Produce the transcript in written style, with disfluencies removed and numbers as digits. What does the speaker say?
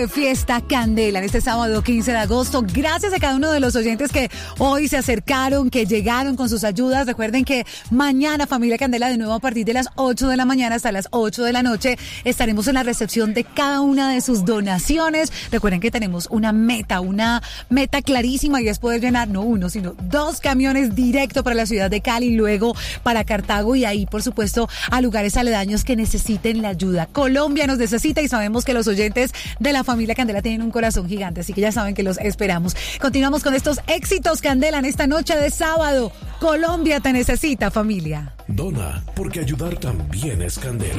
Fiesta Candela en este sábado 15 de agosto. Gracias a cada uno de los oyentes que hoy se acercaron, que llegaron con sus ayudas. Recuerden que mañana Familia Candela de nuevo a partir de las 8 de la mañana hasta las 8 de la noche estaremos en la recepción de cada una de sus donaciones. Recuerden que tenemos una meta clarísima y es poder llenar no uno, sino 2 camiones directo para la ciudad de Cali, luego para Cartago y ahí, por supuesto, a lugares aledaños que necesiten la ayuda. Colombia nos necesita y sabemos que los oyentes de la Familia Candela tienen un corazón gigante, así que ya saben que los esperamos. Continuamos con estos éxitos Candela en esta noche de sábado. Colombia te necesita, familia. Dona, porque ayudar también es Candela.